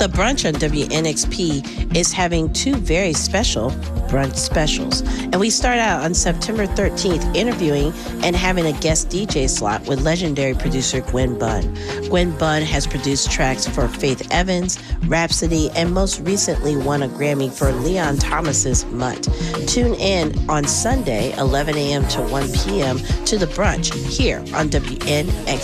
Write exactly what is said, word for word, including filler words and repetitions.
The brunch on W N X P is having two very special brunch specials. And we start out on September thirteenth interviewing and having a guest D J slot with legendary producer Gwen Bunn. Gwen Bunn has produced tracks for Faith Evans, Rhapsody, and most recently won a Grammy for Leon Thomas's Mutt. Tune in on Sunday, eleven a.m. to one p.m. to the brunch here on W N X P.